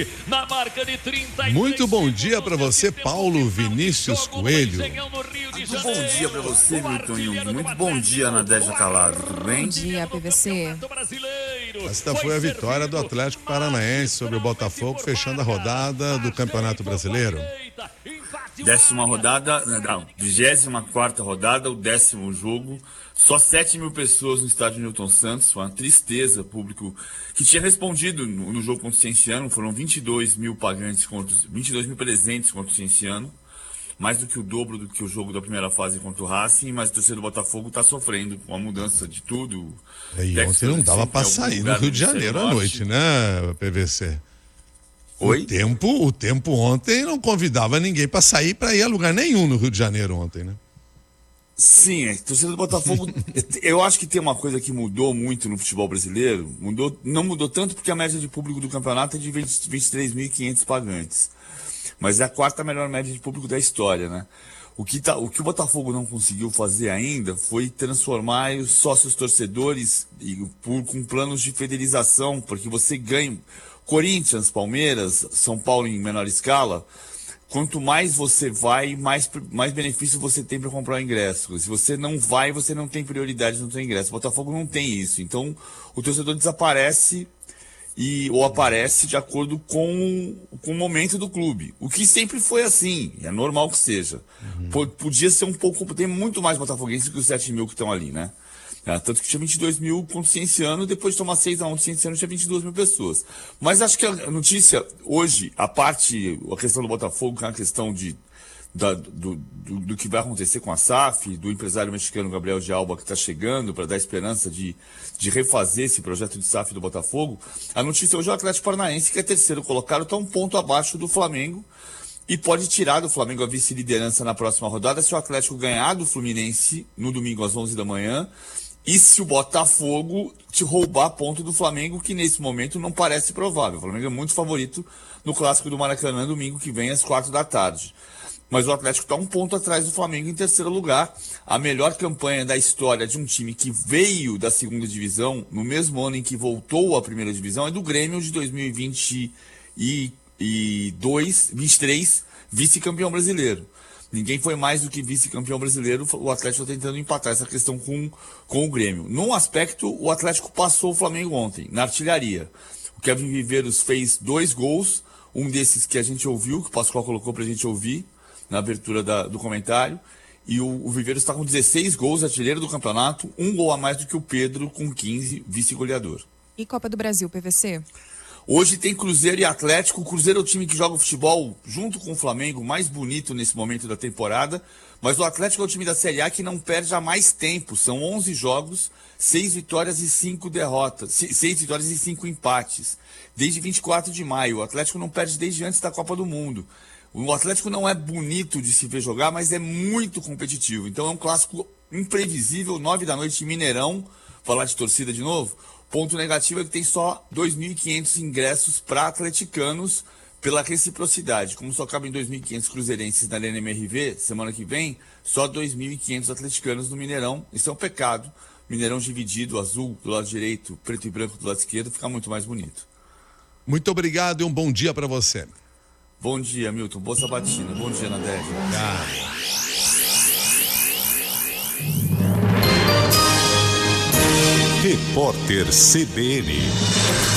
na marca de 30. Muito bom dia para você, Paulo Vinícius Coelho. Muito bom dia para você, Milton Jung. Muito bom dia, Nadégia Calado. Tudo bem? Bom dia, PVC. Esta foi a vitória do Atlético Paranaense sobre o Botafogo, fechando a rodada do Campeonato Brasileiro. 24ª rodada, o 10º jogo. Só 7.000 pessoas no estádio Newton Santos. Foi uma tristeza, público que tinha respondido no jogo contra o Cienciano. Foram 22 mil presentes contra o Cienciano. Mais do que o dobro do que o jogo da primeira fase contra o Racing, mas o torcedor do Botafogo está sofrendo com a mudança de tudo. E ontem não dava para sair no Rio de Janeiro à noite, né, PVC? Oi? O tempo ontem não convidava ninguém para sair para ir a lugar nenhum no Rio de Janeiro ontem, né? Sim, torcedor do Botafogo, eu acho que tem uma coisa que mudou muito no futebol brasileiro. Não mudou tanto porque a média de público do campeonato é de 23.500 pagantes. Mas é a quarta melhor média de público da história, né? O que o Botafogo não conseguiu fazer ainda foi transformar os sócios torcedores com planos de fidelização, porque você ganha Corinthians, Palmeiras, São Paulo em menor escala. Quanto mais você vai, mais benefício você tem para comprar o ingresso. Se você não vai, você não tem prioridade no seu ingresso. O Botafogo não tem isso. Então, o torcedor desaparece ou aparece de acordo com o momento do clube. O que sempre foi assim. É normal que seja. Podia ser um pouco... Tem muito mais botafoguenses que os 7.000 que estão ali, né? Tanto que tinha 22 mil contra o Cienciano, depois de tomar 6-1 do Cienciano tinha 22 mil pessoas. Mas acho que a notícia hoje, a questão do Botafogo, que é uma questão do que vai acontecer com a SAF, do empresário mexicano Gabriel de Alba, que está chegando para dar esperança de refazer esse projeto de SAF do Botafogo. A notícia hoje é o Atlético Paranaense, que é terceiro colocado, está um ponto abaixo do Flamengo e pode tirar do Flamengo a vice-liderança na próxima rodada se o Atlético ganhar do Fluminense no domingo às 11 da manhã. E se o Botafogo te roubar ponto do Flamengo, que nesse momento não parece provável. O Flamengo é muito favorito no Clássico do Maracanã, domingo que vem, às 4 da tarde. Mas o Atlético está um ponto atrás do Flamengo em terceiro lugar. A melhor campanha da história de um time que veio da segunda divisão, no mesmo ano em que voltou à primeira divisão, é do Grêmio de 2023, vice-campeão brasileiro. Ninguém foi mais do que vice-campeão brasileiro. O Atlético está tentando empatar essa questão com o Grêmio. Num aspecto, o Atlético passou o Flamengo ontem, na artilharia. O Kevin Viveiros fez 2 gols, um desses que a gente ouviu, que o Pascoal colocou para a gente ouvir na abertura do comentário. E o Viveiros está com 16 gols, artilheiro do campeonato, um gol a mais do que o Pedro, com 15, vice-goleador. E Copa do Brasil, PVC? Hoje tem Cruzeiro e Atlético. O Cruzeiro é o time que joga o futebol junto com o Flamengo, mais bonito nesse momento da temporada. Mas o Atlético é o time da Série A que não perde há mais tempo. São 11 jogos, 6 vitórias e 5 derrotas. 6 vitórias e 5 empates. Desde 24 de maio. O Atlético não perde desde antes da Copa do Mundo. O Atlético não é bonito de se ver jogar, mas é muito competitivo. Então é um clássico imprevisível, 9 da noite em Mineirão. Falar de torcida de novo. Ponto negativo é que tem só 2.500 ingressos para atleticanos pela reciprocidade. Como só cabem 2.500 cruzeirenses na Arena MRV, semana que vem, só 2.500 atleticanos no Mineirão. Isso é um pecado. Mineirão dividido, azul do lado direito, preto e branco do lado esquerdo, fica muito mais bonito. Muito obrigado e um bom dia para você. Bom dia, Milton. Boa sabatina. Bom dia, Nadégia. Repórter CBN.